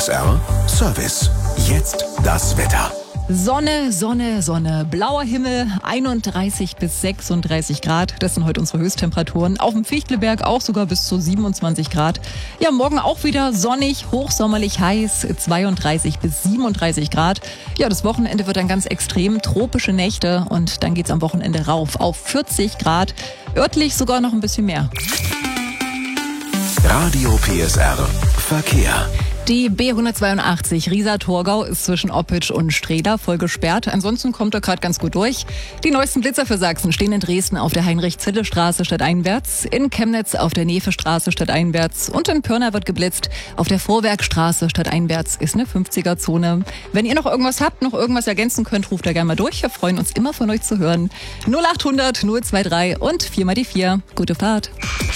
PSR Service. Jetzt das Wetter. Sonne, Sonne, Sonne, blauer Himmel, 31 bis 36 Grad. Das sind heute unsere Höchsttemperaturen. Auf dem Fichtelberg auch sogar bis zu 27 Grad. Ja, morgen auch wieder sonnig, hochsommerlich heiß, 32 bis 37 Grad. Ja, das Wochenende wird dann ganz extrem, tropische Nächte und dann geht's am Wochenende rauf auf 40 Grad. Örtlich sogar noch ein bisschen mehr. Radio PSR Verkehr. Die B182 Riesa-Torgau ist zwischen Oppitsch und Strehla voll gesperrt. Ansonsten kommt er gerade ganz gut durch. Die neuesten Blitzer für Sachsen stehen in Dresden auf der Heinrich-Zille-Straße stadteinwärts, in Chemnitz auf der Nefe-Straße stadteinwärts und in Pirna wird geblitzt. Auf der Vorwerkstraße stadteinwärts ist eine 50er-Zone. Wenn ihr noch irgendwas habt, noch irgendwas ergänzen könnt, ruft da gerne mal durch. Wir freuen uns immer von euch zu hören. 0800 023 und 4x4. Gute Fahrt.